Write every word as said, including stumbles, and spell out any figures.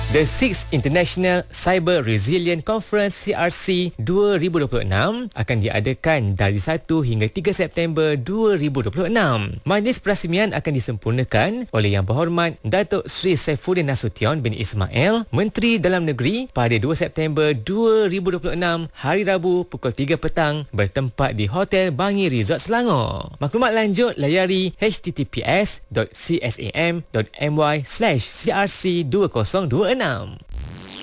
The sixth International Cyber Resilient Conference C R C dua ribu dua puluh enam akan diadakan dari satu hingga tiga September dua ribu dua puluh enam. Majlis perasmian akan disempurnakan oleh Yang Berhormat Datuk Seri Saifuddin Nasution bin Ismail, Menteri Dalam Negeri, pada dua September dua ribu dua puluh enam, hari Rabu pukul tiga petang, bertempat di Hotel Bangi Resort Selangor. Maklumat lanjut layari h t t p s dot c s a m dot m y slash c r c dua ribu dua puluh enam.